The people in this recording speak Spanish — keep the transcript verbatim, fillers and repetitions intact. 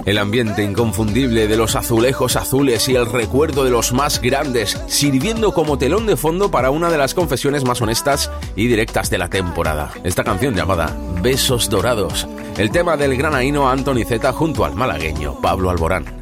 El ambiente inconfundible de los azulejos azules y el recuerdo de los más grandes, sirviendo como telón de fondo para una de las confesiones más honestas y directas de la temporada. Esta canción llamada Besos Dorados, el tema del granaíno Antoni Zeta junto al malagueño Pablo Alborán.